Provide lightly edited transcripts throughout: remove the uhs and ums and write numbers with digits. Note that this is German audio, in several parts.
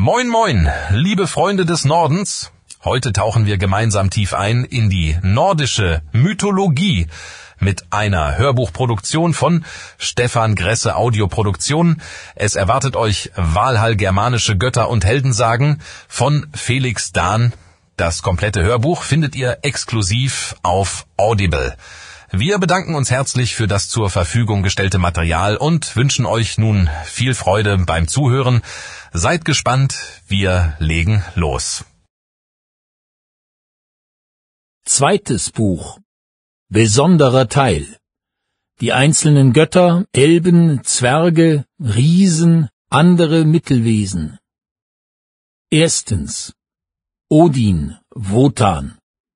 Moin moin, liebe Freunde des Nordens. Heute tauchen wir gemeinsam tief ein in die nordische Mythologie mit einer Hörbuchproduktion von Stefan Gresse Audioproduktion. Es erwartet euch Walhall germanische Götter und Heldensagen von Felix Dahn. Das komplette Hörbuch findet ihr exklusiv auf Audible. Wir bedanken uns herzlich für das zur Verfügung gestellte Material und wünschen euch nun viel Freude beim Zuhören. Seid gespannt, wir legen los. Zweites Buch. Besonderer Teil. Die einzelnen Götter, Elben, Zwerge, Riesen, andere Mittelwesen. Erstens. Odin, Wotan.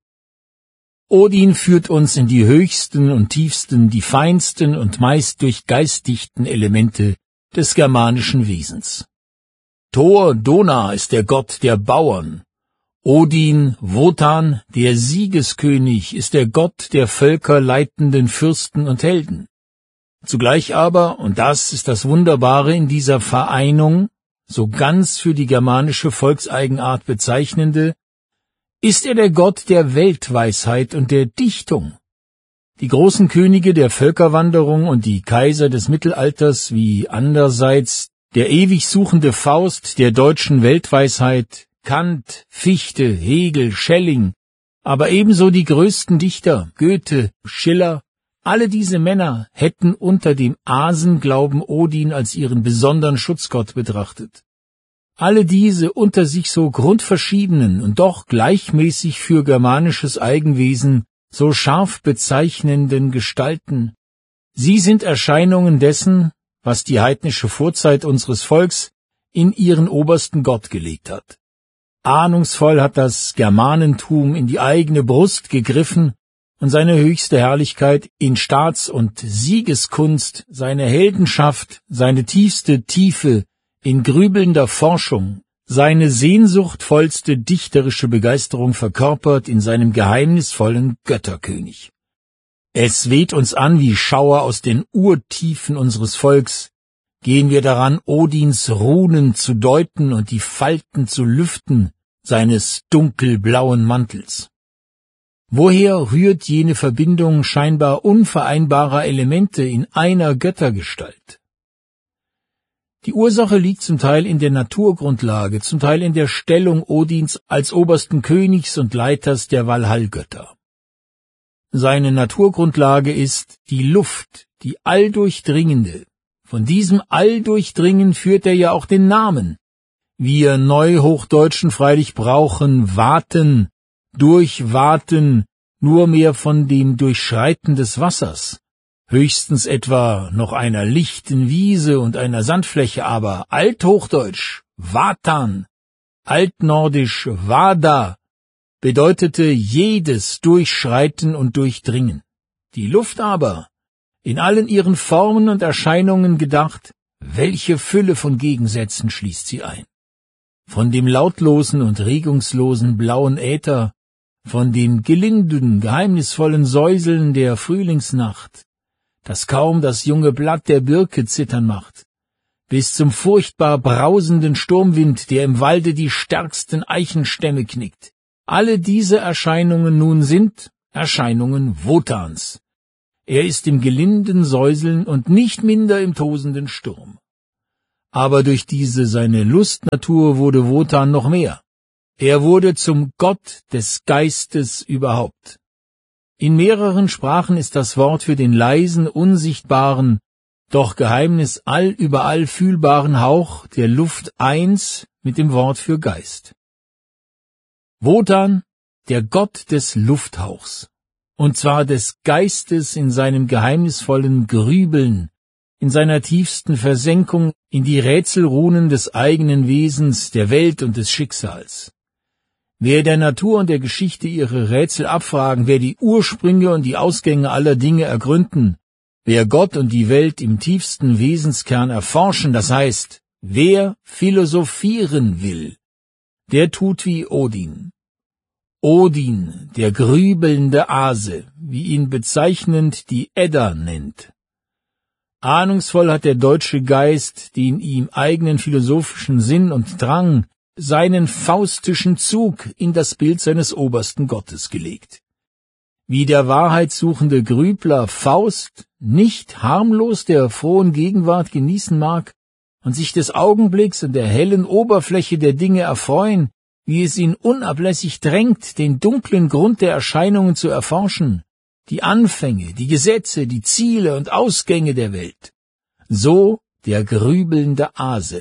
Odin führt uns in die höchsten und tiefsten, die feinsten und meist durchgeistigten Elemente des germanischen Wesens. Thor, Dona, ist der Gott der Bauern. Odin, Wotan, der Siegeskönig, ist der Gott der völkerleitenden Fürsten und Helden. Zugleich aber, und das ist das Wunderbare in dieser Vereinung, so ganz für die germanische Volkseigenart bezeichnende, ist er der Gott der Weltweisheit und der Dichtung. Die großen Könige der Völkerwanderung und die Kaiser des Mittelalters, wie andererseits der ewig suchende Faust der deutschen Weltweisheit, Kant, Fichte, Hegel, Schelling, aber ebenso die größten Dichter, Goethe, Schiller, alle diese Männer hätten unter dem Asenglauben Odin als ihren besonderen Schutzgott betrachtet. Alle diese unter sich so grundverschiedenen und doch gleichmäßig für germanisches Eigenwesen so scharf bezeichnenden Gestalten, sie sind Erscheinungen dessen, was die heidnische Vorzeit unseres Volks in ihren obersten Gott gelegt hat. Ahnungsvoll hat das Germanentum in die eigene Brust gegriffen und seine höchste Herrlichkeit in Staats- und Siegeskunst, seine Heldenschaft, seine tiefste Tiefe in grübelnder Forschung, seine sehnsuchtvollste dichterische Begeisterung verkörpert in seinem geheimnisvollen Götterkönig. Es weht uns an wie Schauer aus den Urtiefen unseres Volks, gehen wir daran, Odins Runen zu deuten und die Falten zu lüften seines dunkelblauen Mantels. Woher rührt jene Verbindung scheinbar unvereinbarer Elemente in einer Göttergestalt? Die Ursache liegt zum Teil in der Naturgrundlage, zum Teil in der Stellung Odins als obersten Königs und Leiters der Walhallgötter. Seine Naturgrundlage ist die Luft, die alldurchdringende. Von diesem Alldurchdringen führt er ja auch den Namen. Wir Neuhochdeutschen freilich brauchen Waten, Durchwaten, nur mehr von dem Durchschreiten des Wassers. Höchstens etwa noch einer lichten Wiese und einer Sandfläche, aber althochdeutsch, Watan, altnordisch, Wada, bedeutete jedes Durchschreiten und Durchdringen. Die Luft aber, in allen ihren Formen und Erscheinungen gedacht, welche Fülle von Gegensätzen schließt sie ein. Von dem lautlosen und regungslosen blauen Äther, von dem gelinden, geheimnisvollen Säuseln der Frühlingsnacht, das kaum das junge Blatt der Birke zittern macht, bis zum furchtbar brausenden Sturmwind, der im Walde die stärksten Eichenstämme knickt. Alle diese Erscheinungen nun sind Erscheinungen Wotans. Er ist im gelinden Säuseln und nicht minder im tosenden Sturm. Aber durch diese seine Lustnatur wurde Wotan noch mehr. Er wurde zum Gott des Geistes überhaupt. In mehreren Sprachen ist das Wort für den leisen, unsichtbaren, doch Geheimnis allüberall fühlbaren Hauch der Luft eins mit dem Wort für Geist. Wotan, der Gott des Lufthauchs, und zwar des Geistes in seinem geheimnisvollen Grübeln, in seiner tiefsten Versenkung in die Rätselrunen des eigenen Wesens, der Welt und des Schicksals. Wer der Natur und der Geschichte ihre Rätsel abfragen, wer die Ursprünge und die Ausgänge aller Dinge ergründen, wer Gott und die Welt im tiefsten Wesenskern erforschen, das heißt, wer philosophieren will, der tut wie Odin. Odin, der grübelnde Ase, wie ihn bezeichnend die Edda nennt. Ahnungsvoll hat der deutsche Geist den ihm eigenen philosophischen Sinn und Drang seinen faustischen Zug in das Bild seines obersten Gottes gelegt. Wie der wahrheitssuchende Grübler Faust nicht harmlos der frohen Gegenwart genießen mag und sich des Augenblicks und der hellen Oberfläche der Dinge erfreuen, wie es ihn unablässig drängt, den dunklen Grund der Erscheinungen zu erforschen, die Anfänge, die Gesetze, die Ziele und Ausgänge der Welt. So der grübelnde Ase.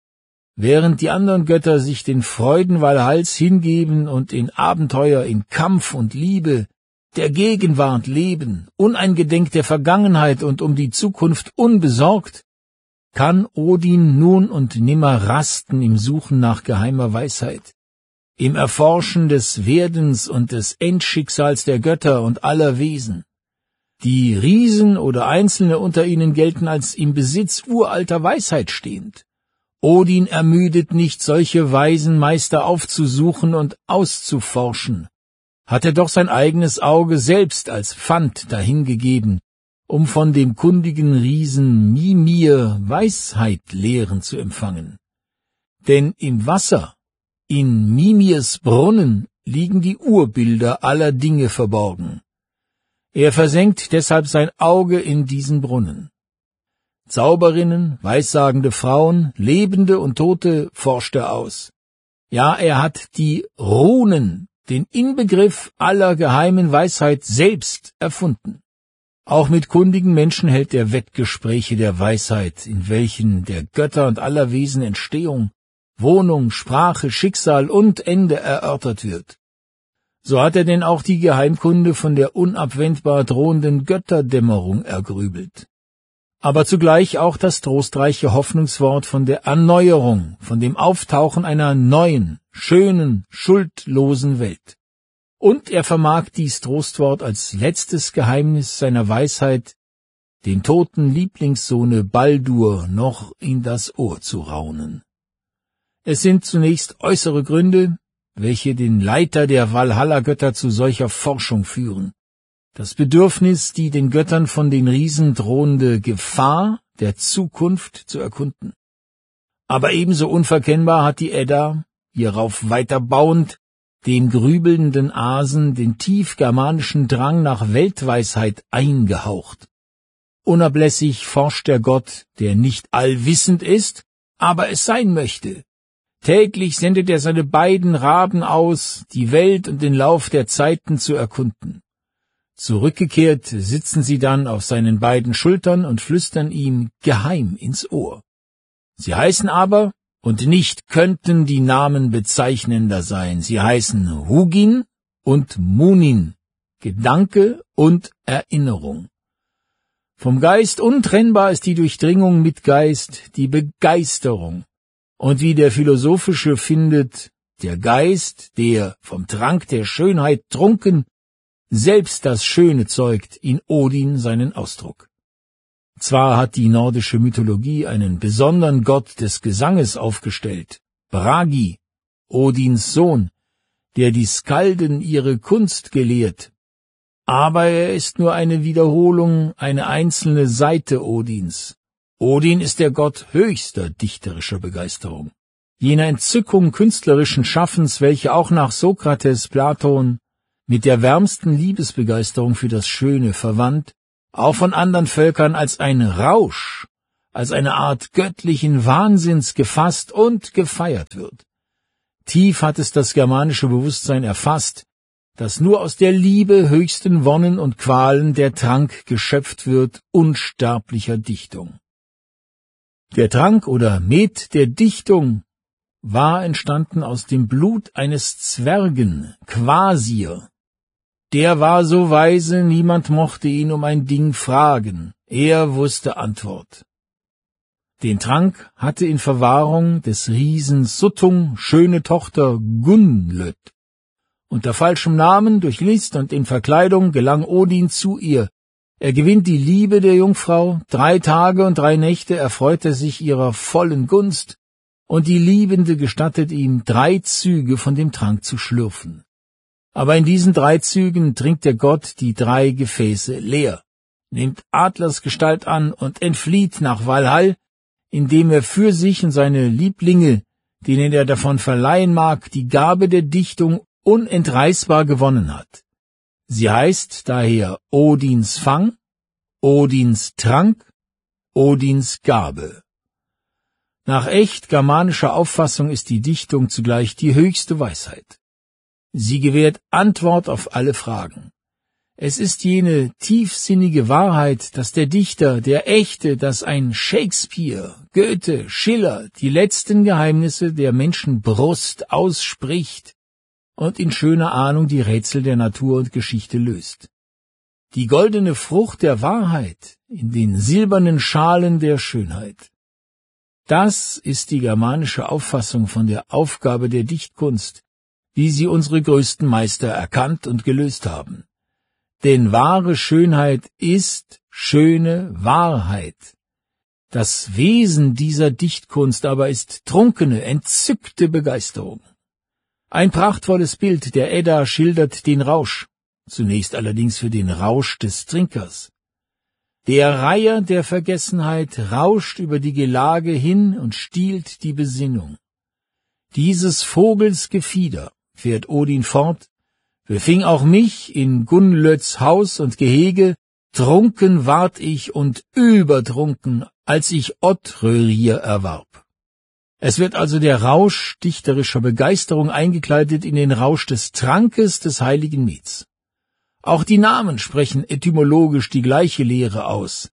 Während die anderen Götter sich den Freuden Walhalls hingeben und in Abenteuer, in Kampf und Liebe der Gegenwart leben, uneingedenk der Vergangenheit und um die Zukunft unbesorgt, kann Odin nun und nimmer rasten im Suchen nach geheimer Weisheit, im Erforschen des Werdens und des Endschicksals der Götter und aller Wesen. Die Riesen oder Einzelne unter ihnen gelten als im Besitz uralter Weisheit stehend. Odin ermüdet nicht, solche weisen Meister aufzusuchen und auszuforschen, hat er doch sein eigenes Auge selbst als Pfand dahingegeben, um von dem kundigen Riesen Mimir Weisheitlehren zu empfangen. Denn im Wasser, in Mimirs Brunnen, liegen die Urbilder aller Dinge verborgen. Er versenkt deshalb sein Auge in diesen Brunnen. Zauberinnen, weissagende Frauen, Lebende und Tote forscht er aus. Ja, er hat die Runen, den Inbegriff aller geheimen Weisheit, selbst erfunden. Auch mit kundigen Menschen hält er Wettgespräche der Weisheit, in welchen der Götter und aller Wesen Entstehung, Wohnung, Sprache, Schicksal und Ende erörtert wird. So hat er denn auch die Geheimkunde von der unabwendbar drohenden Götterdämmerung ergrübelt. Aber zugleich auch das trostreiche Hoffnungswort von der Erneuerung, von dem Auftauchen einer neuen, schönen, schuldlosen Welt. Und er vermag dies Trostwort als letztes Geheimnis seiner Weisheit, den toten Lieblingssohne Baldur noch in das Ohr zu raunen. Es sind zunächst äußere Gründe, welche den Leiter der Walhalla-Götter zu solcher Forschung führen. Das Bedürfnis, die den Göttern von den Riesen drohende Gefahr der Zukunft zu erkunden. Aber ebenso unverkennbar hat die Edda, hierauf weiter bauend, dem grübelnden Asen den tiefgermanischen Drang nach Weltweisheit eingehaucht. Unablässig forscht der Gott, der nicht allwissend ist, aber es sein möchte. Täglich sendet er seine beiden Raben aus, die Welt und den Lauf der Zeiten zu erkunden. Zurückgekehrt sitzen sie dann auf seinen beiden Schultern und flüstern ihm geheim ins Ohr. Sie heißen aber, und nicht könnten die Namen bezeichnender sein, sie heißen Hugin und Munin, Gedanke und Erinnerung. Vom Geist untrennbar ist die Durchdringung mit Geist, die Begeisterung. Und wie der Philosophische findet, der Geist, der vom Trank der Schönheit trunken, selbst das Schöne zeugt, in Odin seinen Ausdruck. Zwar hat die nordische Mythologie einen besonderen Gott des Gesanges aufgestellt, Bragi, Odins Sohn, der die Skalden ihre Kunst gelehrt, aber er ist nur eine Wiederholung, eine einzelne Seite Odins. Odin ist der Gott höchster dichterischer Begeisterung, jener Entzückung künstlerischen Schaffens, welche auch nach Sokrates, Platon, mit der wärmsten Liebesbegeisterung für das Schöne verwandt, auch von anderen Völkern als ein Rausch, als eine Art göttlichen Wahnsinns gefasst und gefeiert wird. Tief hat es das germanische Bewusstsein erfasst, dass nur aus der Liebe höchsten Wonnen und Qualen der Trank geschöpft wird unsterblicher Dichtung. Der Trank oder Met der Dichtung war entstanden aus dem Blut eines Zwergen, Quasir. Der war so weise, niemand mochte ihn um ein Ding fragen. Er wusste Antwort. Den Trank hatte in Verwahrung des Riesen Suttung schöne Tochter Gunnlöd. Unter falschem Namen, durch List und in Verkleidung gelang Odin zu ihr. Er gewinnt die Liebe der Jungfrau, 3 Tage und 3 Nächte erfreut er sich ihrer vollen Gunst, und die Liebende gestattet ihm, 3 Züge von dem Trank zu schlürfen. Aber in diesen 3 Zügen trinkt der Gott die 3 Gefäße leer, nimmt Adlersgestalt an und entflieht nach Walhall, indem er für sich und seine Lieblinge denen er davon verleihen mag, die Gabe der Dichtung unentreißbar gewonnen hat. Sie heißt daher Odins Fang, Odins Trank, Odins Gabe. Nach echt germanischer Auffassung ist die Dichtung zugleich die höchste Weisheit. Sie gewährt Antwort auf alle Fragen. Es ist jene tiefsinnige Wahrheit, dass der Dichter, der Echte, dass ein Shakespeare, Goethe, Schiller die letzten Geheimnisse der Menschenbrust ausspricht und in schöner Ahnung die Rätsel der Natur und Geschichte löst. Die goldene Frucht der Wahrheit in den silbernen Schalen der Schönheit. Das ist die germanische Auffassung von der Aufgabe der Dichtkunst, wie sie unsere größten Meister erkannt und gelöst haben. Denn wahre Schönheit ist schöne Wahrheit. Das Wesen dieser Dichtkunst aber ist trunkene, entzückte Begeisterung. Ein prachtvolles Bild der Edda schildert den Rausch, zunächst allerdings für den Rausch des Trinkers. Der Reiher der Vergessenheit rauscht über die Gelage hin und stiehlt die Besinnung. Dieses Vogels Gefieder, fährt Odin fort, befing auch mich in Gunnlöds Haus und Gehege, trunken ward ich und übertrunken, als ich Ottrörir erwarb. Es wird also der Rausch dichterischer Begeisterung eingekleidet in den Rausch des Trankes des heiligen Mets. Auch die Namen sprechen etymologisch die gleiche Lehre aus.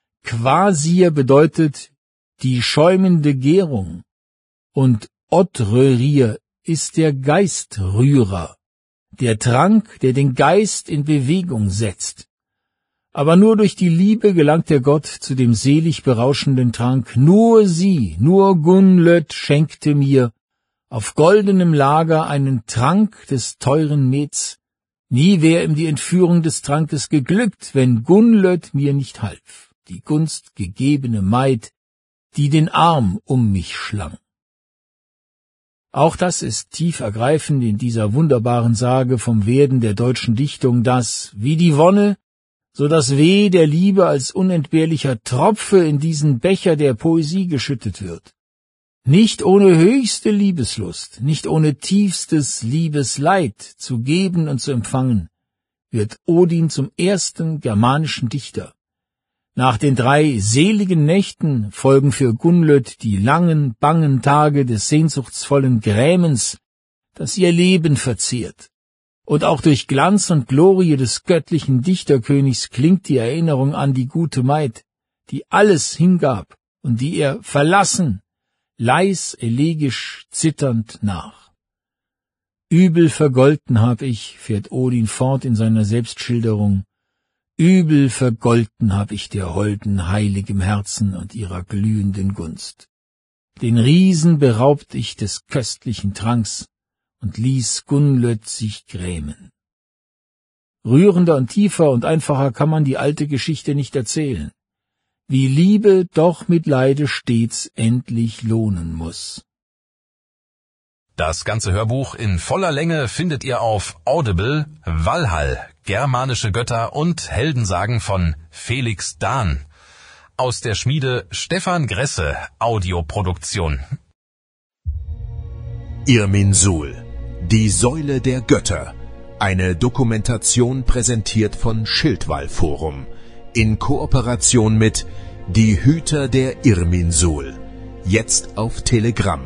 Quasir bedeutet die schäumende Gärung und Ottrörir ist der Geistrührer, der Trank, der den Geist in Bewegung setzt. Aber nur durch die Liebe gelangt der Gott zu dem selig berauschenden Trank. Nur sie, nur Gunnlöd schenkte mir auf goldenem Lager einen Trank des teuren Mets. Nie wär ihm die Entführung des Trankes geglückt, wenn Gunnlöd mir nicht half, die gunstgegebene Maid, die den Arm um mich schlang. Auch das ist tief ergreifend in dieser wunderbaren Sage vom Werden der deutschen Dichtung, dass, wie die Wonne, so das Weh der Liebe als unentbehrlicher Tropfe in diesen Becher der Poesie geschüttet wird. Nicht ohne höchste Liebeslust, nicht ohne tiefstes Liebesleid zu geben und zu empfangen, wird Odin zum ersten germanischen Dichter. Nach den 3 seligen Nächten folgen für Gunnlöd die langen, bangen Tage des sehnsuchtsvollen Grämens, das ihr Leben verzehrt. Und auch durch Glanz und Glorie des göttlichen Dichterkönigs klingt die Erinnerung an die gute Maid, die alles hingab und die er verlassen, leis elegisch zitternd nach. Übel vergolten hab ich, fährt Odin fort in seiner Selbstschilderung, übel vergolten hab ich der Holden heiligem Herzen und ihrer glühenden Gunst. Den Riesen beraubt ich des köstlichen Tranks und ließ Gunnlöd sich grämen. Rührender und tiefer und einfacher kann man die alte Geschichte nicht erzählen. Wie Liebe doch mit Leide stets endlich lohnen muss. Das ganze Hörbuch in voller Länge findet ihr auf Audible, Valhall, germanische Götter und Heldensagen von Felix Dahn. Aus der Schmiede Stefan Gresse, Audioproduktion. Irminsul, die Säule der Götter. Eine Dokumentation präsentiert von Schildwall Forum. In Kooperation mit Die Hüter der Irminsul. Jetzt auf Telegram.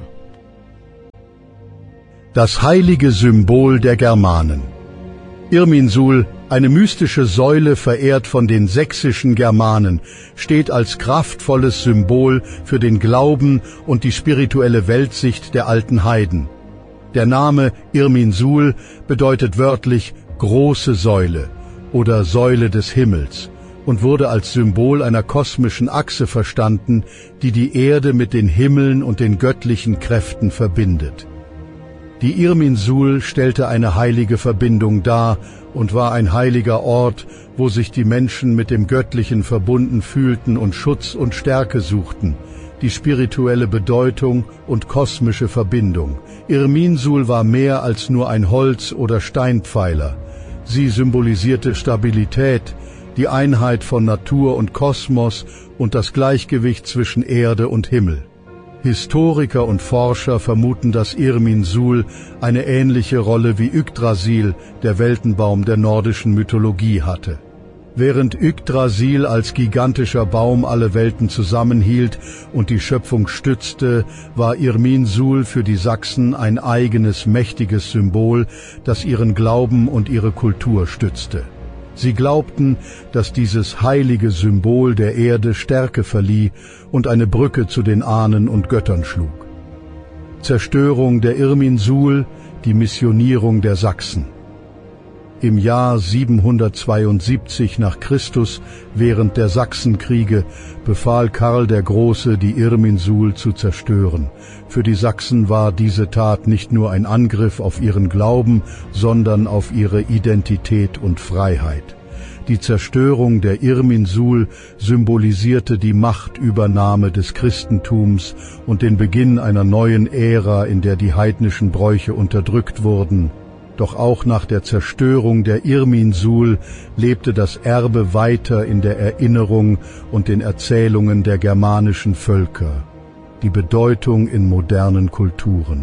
Das heilige Symbol der Germanen. Irminsul, eine mystische Säule verehrt von den sächsischen Germanen, steht als kraftvolles Symbol für den Glauben und die spirituelle Weltsicht der alten Heiden. Der Name Irminsul bedeutet wörtlich große Säule oder Säule des Himmels und wurde als Symbol einer kosmischen Achse verstanden, die die Erde mit den Himmeln und den göttlichen Kräften verbindet. Die Irminsul stellte eine heilige Verbindung dar und war ein heiliger Ort, wo sich die Menschen mit dem Göttlichen verbunden fühlten und Schutz und Stärke suchten, die spirituelle Bedeutung und kosmische Verbindung. Irminsul war mehr als nur ein Holz- oder Steinpfeiler. Sie symbolisierte Stabilität, die Einheit von Natur und Kosmos und das Gleichgewicht zwischen Erde und Himmel. Historiker und Forscher vermuten, dass Irminsul eine ähnliche Rolle wie Yggdrasil, der Weltenbaum der nordischen Mythologie, hatte. Während Yggdrasil als gigantischer Baum alle Welten zusammenhielt und die Schöpfung stützte, war Irminsul für die Sachsen ein eigenes, mächtiges Symbol, das ihren Glauben und ihre Kultur stützte. Sie glaubten, dass dieses heilige Symbol der Erde Stärke verlieh und eine Brücke zu den Ahnen und Göttern schlug. Zerstörung der Irminsul, die Missionierung der Sachsen. Im Jahr 772 nach Christus, während der Sachsenkriege, befahl Karl der Große, die Irminsul zu zerstören. Für die Sachsen war diese Tat nicht nur ein Angriff auf ihren Glauben, sondern auf ihre Identität und Freiheit. Die Zerstörung der Irminsul symbolisierte die Machtübernahme des Christentums und den Beginn einer neuen Ära, in der die heidnischen Bräuche unterdrückt wurden. Doch auch nach der Zerstörung der Irminsul lebte das Erbe weiter in der Erinnerung und den Erzählungen der germanischen Völker, die Bedeutung in modernen Kulturen.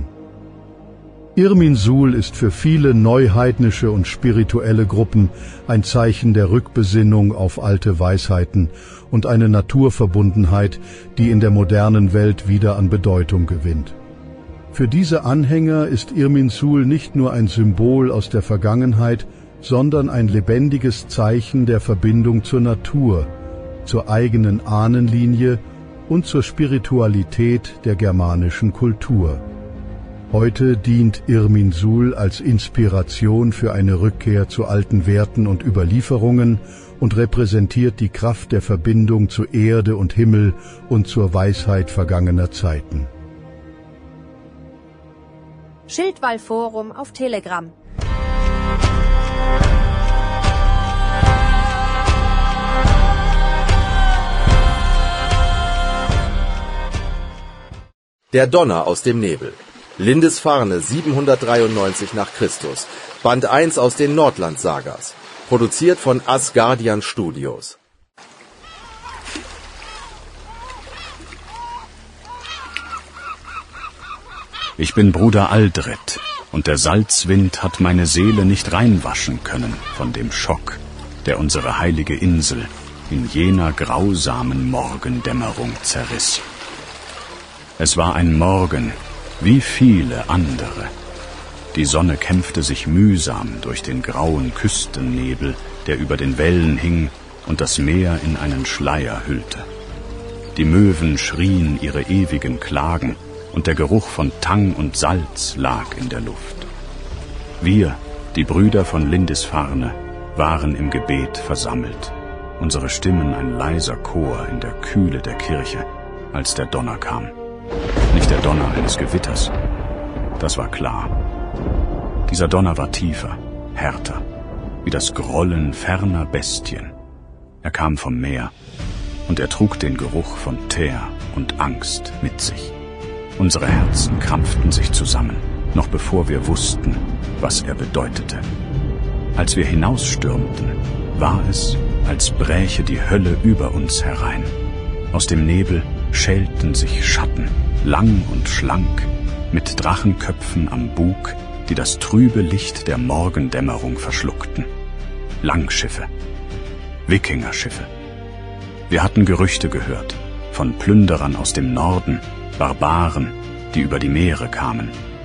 Irminsul ist für viele neuheidnische und spirituelle Gruppen ein Zeichen der Rückbesinnung auf alte Weisheiten und eine Naturverbundenheit, die in der modernen Welt wieder an Bedeutung gewinnt. Für diese Anhänger ist Irminsul nicht nur ein Symbol aus der Vergangenheit, sondern ein lebendiges Zeichen der Verbindung zur Natur, zur eigenen Ahnenlinie und zur Spiritualität der germanischen Kultur. Heute dient Irminsul als Inspiration für eine Rückkehr zu alten Werten und Überlieferungen und repräsentiert die Kraft der Verbindung zu Erde und Himmel und zur Weisheit vergangener Zeiten. Schildwall-Forum auf Telegram. Der Donner aus dem Nebel. Lindisfarne 793 nach Christus. Band 1 aus den Nordland-Sagas. Produziert von Asgardian Studios. Ich bin Bruder Aldred, und der Salzwind hat meine Seele nicht reinwaschen können von dem Schock, der unsere heilige Insel in jener grausamen Morgendämmerung zerriss. Es war ein Morgen, wie viele andere. Die Sonne kämpfte sich mühsam durch den grauen Küstennebel, der über den Wellen hing und das Meer in einen Schleier hüllte. Die Möwen schrien ihre ewigen Klagen, und der Geruch von Tang und Salz lag in der Luft. Wir, die Brüder von Lindisfarne, waren im Gebet versammelt, unsere Stimmen ein leiser Chor in der Kühle der Kirche, als der Donner kam. Nicht der Donner eines Gewitters, das war klar. Dieser Donner war tiefer, härter, wie das Grollen ferner Bestien. Er kam vom Meer, und er trug den Geruch von Teer und Angst mit sich. Unsere Herzen krampften sich zusammen, noch bevor wir wussten, was er bedeutete. Als wir hinausstürmten, war es, als bräche die Hölle über uns herein. Aus dem Nebel schälten sich Schatten, lang und schlank, mit Drachenköpfen am Bug, die das trübe Licht der Morgendämmerung verschluckten. Langschiffe, Wikingerschiffe. Wir hatten Gerüchte gehört von Plünderern aus dem Norden, Barbaren, die über die Meere kamen.